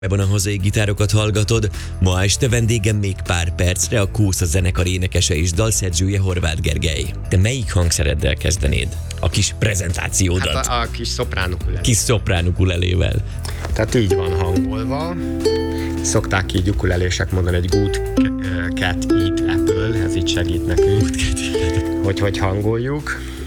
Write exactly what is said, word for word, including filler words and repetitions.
Ebben a hazai gitárokat hallgatod, ma este vendégem még pár percre a Kósza zenekar énekese és dalszerzője Horváth Gergely. Te melyik hangszereddel kezdenéd a kis prezentációdat? Hát a, a kis szoprán ukulele. Kis szoprán ukulelével. Tehát így van hangolva. Szokták így ukulelések mondani, egy good cat eat apple, ez így segít nekünk, hogy hogy hangoljuk.